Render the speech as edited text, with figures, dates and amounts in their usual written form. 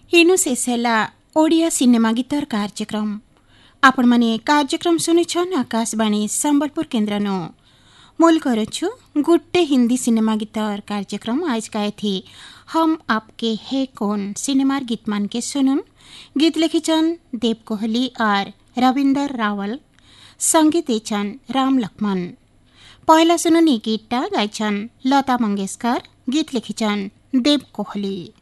इनु शेषेला ओडिया सिनेमा गीतर कार्यक्रम आपण माने कार्यक्रम सुनिछन् आकाशवाणी संबलपुर केन्द्रनो मोल करुछु गुट्टे हिंदी सिनेमा गीतर कार्यक्रम आज का थी हम आपके है कौन सिनेमार गीत मान के सुनुन। गीत लिखिछन् देव कोहली और रविंदर रावल, संगीत एछन् राम लक्ष्मण। पहला सुनुन यी गीतटा गाइछन् लता मंगेशकर, गीत लिखिछन् देव कोहली।